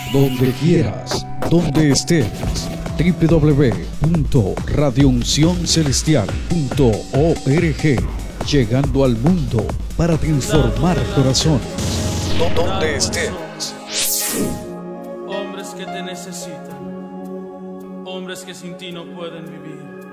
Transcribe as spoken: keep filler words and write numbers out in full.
donde quieras, donde estés. doble u doble u doble u punto radio unción celestial punto org, llegando al mundo para transformar corazones. Donde estés. Hombres que te necesitan, hombres que sin ti no pueden vivir.